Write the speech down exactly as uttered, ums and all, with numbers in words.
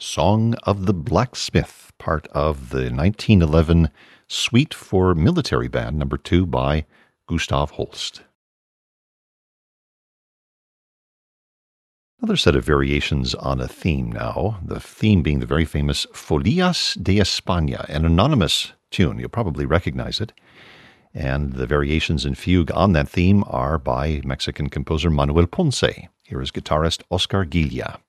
Song of the Blacksmith, part of the nineteen eleven Suite for Military Band, number two by Gustav Holst. Another set of variations on a theme now, the theme being the very famous Folias de España, an anonymous tune. You'll probably recognize it. And the variations in fugue on that theme are by Mexican composer Manuel Ponce. Here is guitarist Oscar Gilla.